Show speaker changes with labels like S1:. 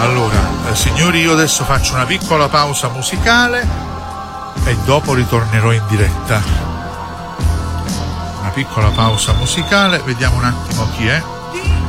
S1: Allora, signori, io adesso faccio una piccola pausa musicale e dopo ritornerò in diretta. Una piccola pausa musicale, vediamo un attimo chi è.